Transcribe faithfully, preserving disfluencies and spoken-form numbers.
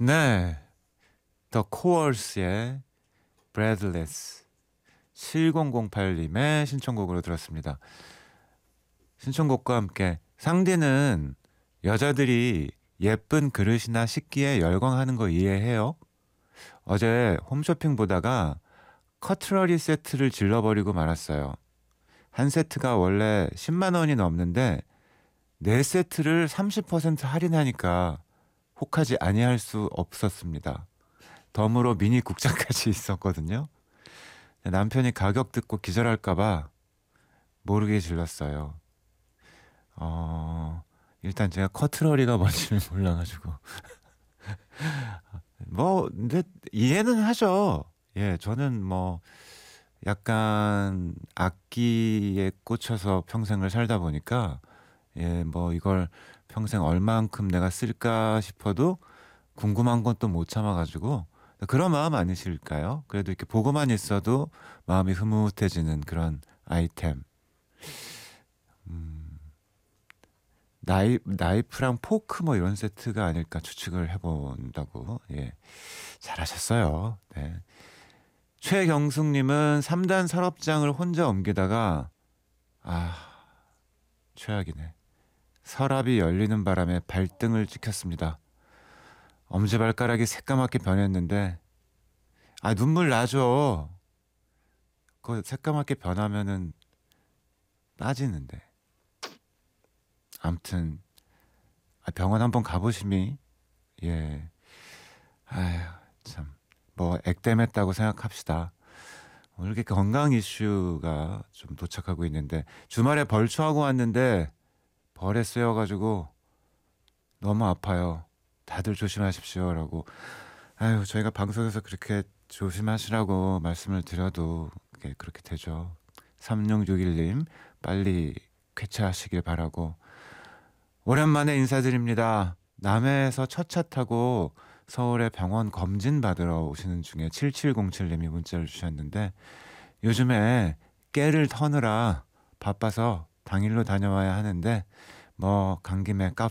네. 더 코얼스의 Breathless 칠공공팔 님의 신청곡으로 들었습니다. 신청곡과 함께 상디는 여자들이 예쁜 그릇이나 식기에 열광하는 거 이해해요? 어제 홈쇼핑 보다가 커트러리 세트를 질러버리고 말았어요. 한 세트가 원래 십만 원이 넘는데 네 세트를 삼십 퍼센트 할인하니까 혹하지 아니할 수 없었습니다. 덤으로 미니 국자까지 있었거든요. 남편이 가격 듣고 기절할까봐 모르게 질렀어요. 어, 일단 제가 커트러리가 뭔지를 몰라가지고 뭐 근데 이해는 하죠. 예, 저는 뭐 약간 악기에 꽂혀서 평생을 살다 보니까 예, 뭐 이걸 평생 얼만큼 내가 쓸까 싶어도 궁금한 건 또 못 참아가지고 그런 마음 아니실까요? 그래도 이렇게 보고만 있어도 마음이 흐뭇해지는 그런 아이템. 음, 나이, 나이프랑 포크 뭐 이런 세트가 아닐까 추측을 해본다고. 예, 잘하셨어요. 네. 최경숙님은 삼 단 서랍장을 혼자 옮기다가 아 최악이네. 서랍이 열리는 바람에 발등을 찍혔습니다. 엄지발가락이 새까맣게 변했는데 아 눈물 나죠. 그 새까맣게 변하면은 빠지는데. 암튼 아, 병원 한번 가보심이 예. 아휴 참 뭐 액땜했다고 생각합시다. 오늘 이렇게 건강 이슈가 좀 도착하고 있는데 주말에 벌초하고 왔는데 벌에 쓰여가지고 너무 아파요. 다들 조심하십시오라고. 아유 저희가 방송에서 그렇게 조심하시라고 말씀을 드려도 그게 그렇게 되죠. 삼육육일 님 빨리 쾌차하시길 바라고. 오랜만에 인사드립니다. 남해에서 첫 차 타고 서울에 병원 검진 받으러 오시는 중에 칠칠공칠 님이 문자를 주셨는데 요즘에 깨를 터느라 바빠서 당일로 다녀와야 하는데 뭐 간 김에